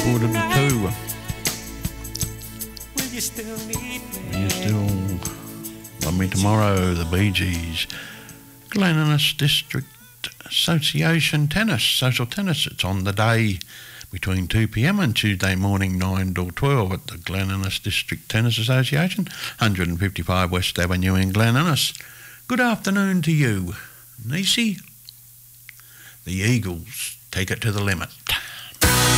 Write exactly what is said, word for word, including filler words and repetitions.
quarter to two. Will you still need me? Will you still want me tomorrow? The Bee Gees. Glen Innes District Association Tennis, Social Tennis. It's on the day between two p m and Tuesday morning nine till twelve at the Glen Innes District Tennis Association, one fifty-five West Avenue in Glen Innes. Good afternoon to you, Nisi. The Eagles take it to the limit.